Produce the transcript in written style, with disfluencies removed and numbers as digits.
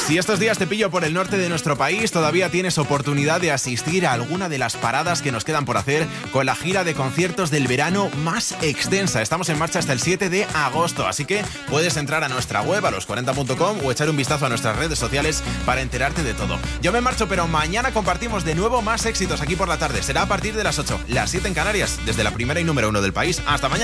Si estos días te pillo por el norte de nuestro país, todavía tienes oportunidad de asistir a alguna de las paradas que nos quedan por hacer con la gira de conciertos del verano más extensa. Estamos en marcha hasta el 7 de agosto, así que puedes entrar a nuestra web, a los40.com, o echar un vistazo a nuestras redes sociales para enterarte de todo. Yo me marcho, pero mañana compartimos de nuevo más éxitos aquí por la tarde. Será a partir de las 8, las 7 en Canarias, desde la primera y número 1 del país. Hasta mañana.